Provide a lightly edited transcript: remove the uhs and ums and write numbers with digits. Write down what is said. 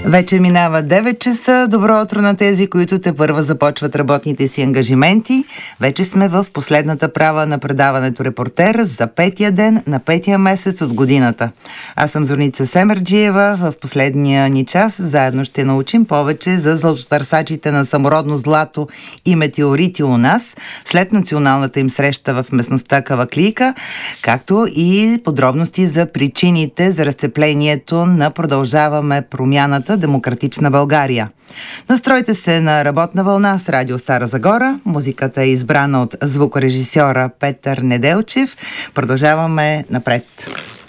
Вече минава 9 часа. Добро утро на тези, които тепърва започват работните си ангажименти. Вече сме в последната права на предаването Репортер за 5-я ден на 5-я месец от годината. Аз съм Зорница Семерджиева. В последния ни час заедно ще научим повече за златотърсачите на самородно злато и метеорити у нас след националната им среща в местността Каваклийка, както и подробности за причините за разцеплението на Продължаваме промяната Демократична България. Настройте се на работна вълна с Радио Стара Загора. Музиката е избрана от звукорежисьора Петър Неделчев. Продължаваме напред.